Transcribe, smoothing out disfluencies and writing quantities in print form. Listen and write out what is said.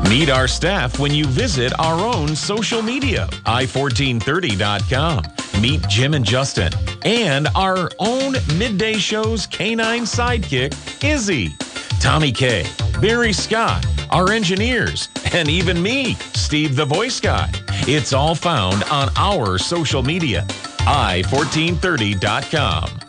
Meet our staff when you visit our own social media, i1430.com. Meet Jim and Justin and our own midday show's canine sidekick, Izzy. Tommy K, Barry Scott, our engineers, and even me, Steve the Voice Guy. It's all found on our social media, i1430.com.